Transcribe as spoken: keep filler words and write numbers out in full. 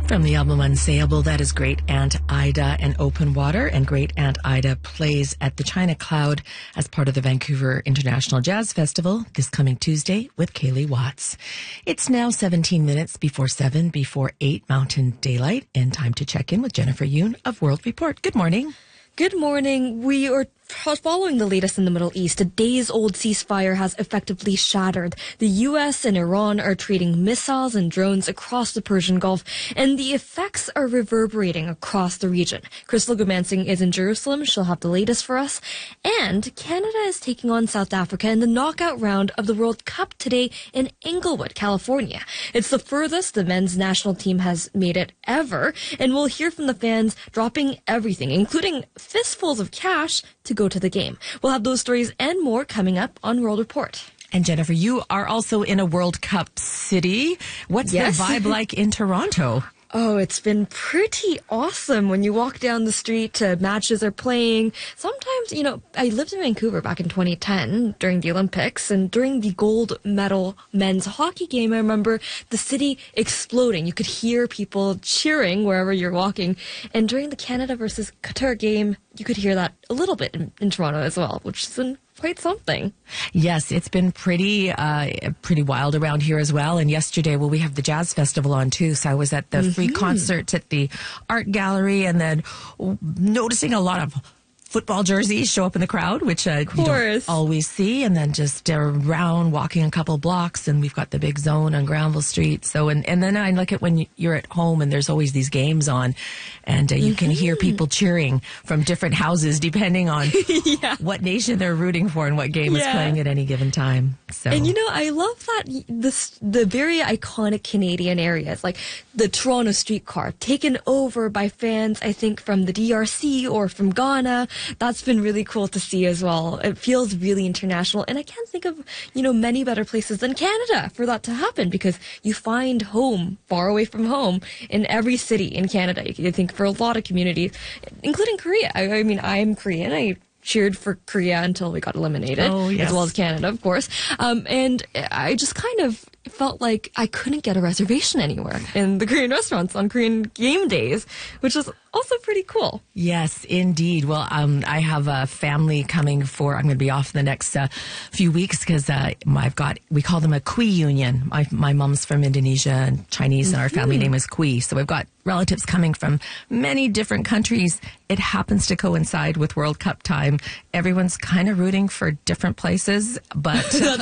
From the album Unsayable, that is Great Aunt Ida and Open Water. And Great Aunt Ida plays at the China Cloud as part of the Vancouver International Jazz Festival this coming Tuesday with Kaylee Watts. It's now seventeen minutes before seven, before eight Mountain Daylight, and time to check in with Jennifer Yoon of World Report. Good morning. Good morning. We are following the latest in the Middle East. A days-old ceasefire has effectively shattered. The U S and Iran are trading missiles and drones across the Persian Gulf, and the effects are reverberating across the region. Crystal Gumansing is in Jerusalem. She'll have the latest for us. And Canada is taking on South Africa in the knockout round of the World Cup today in Inglewood, California. It's the furthest the men's national team has made it ever, and we'll hear from the fans dropping everything, including fistfuls of cash, to go to the game. We'll have those stories and more coming up on World Report. And Jennifer, you are also in a World Cup city. What's Yes. the vibe like in Toronto? Oh, it's been pretty awesome when you walk down the street, uh, matches are playing. Sometimes, you know, I lived in Vancouver back in twenty ten during the Olympics, and during the gold medal men's hockey game, I remember the city exploding. You could hear people cheering wherever you're walking. And during the Canada versus Qatar game, you could hear that a little bit in, in Toronto as well, which has been quite something. Yes, it's been pretty uh, pretty wild around here as well. And yesterday, well, we have the Jazz Festival on too. So I was at the mm-hmm. free concerts at the art gallery, and then noticing a lot of football jerseys show up in the crowd, which uh, you don't always see. And then just around walking a couple blocks, and we've got the big zone on Granville Street. So, and, and then I look at when you're at home and there's always these games on, and uh, you mm-hmm. can hear people cheering from different houses depending on yeah. what nation they're rooting for and what game yeah. is playing at any given time. So, and you know, I love that this the very iconic Canadian areas, like the Toronto streetcar, taken over by fans, I think, from the D R C or from Ghana. That's been really cool to see as well. It feels really international, and I can't think of, you know, many better places than Canada for that to happen, because you find home far away from home in every city in Canada. I think for a lot of communities, including Korea. I, I mean, I'm Korean. I cheered for Korea until we got eliminated, oh, yes. as well as Canada, of course. Um, and I just kind of felt like I couldn't get a reservation anywhere in the Korean restaurants on Korean game days, which is also pretty cool. Yes, indeed. Well, um, I have a family coming for, I'm going to be off the next uh, few weeks because uh, I've got, we call them a Kui Union. My, my mom's from Indonesia and Chinese, mm-hmm. and our family name is Kui. So I've got relatives coming from many different countries. It happens to coincide with World Cup time. Everyone's kind of rooting for different places, but